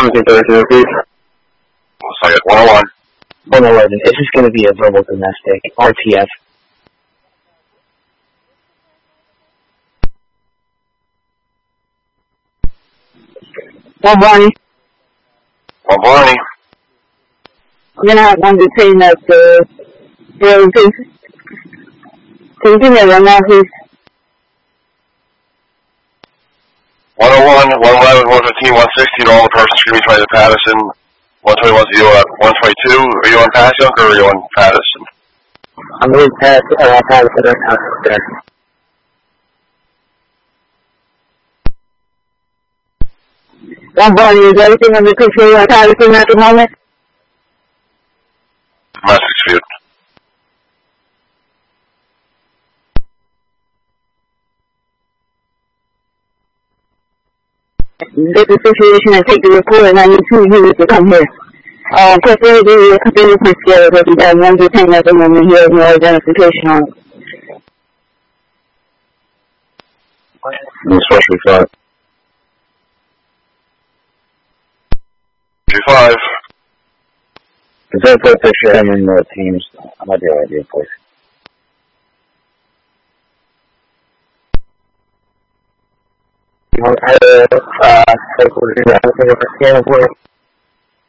Okay, Thursday, please. Sorry, 101. 111. It's just going to be a verbal domestic. RTF. Well, Barney. Well, Barney. I'm going to have one detained at the building, please. Can you give me a rundown, please? 101, 111, 115, 116, all the persons screaming trying to Patterson. 121, are you at 122? Are you on Passyunk or are you on Patterson? I'm going to pass Patterson right now. There. Well, Barney, is everything under control at Patterson at the moment? Message field. Get the situation and take the report, and I need 2 units to come here. Quickly, do a couple of points together, but we have one detained at the moment. He has no identification on it. Especially 5. 25. Is that a picture of him in the teams? I might be able to do it, please. You want to